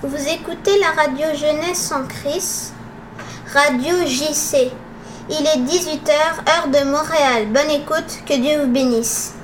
Vous écoutez la radio Jeunesse en Christ, radio JC. Il est 18h, heure de Montréal. Bonne écoute, que Dieu vous bénisse.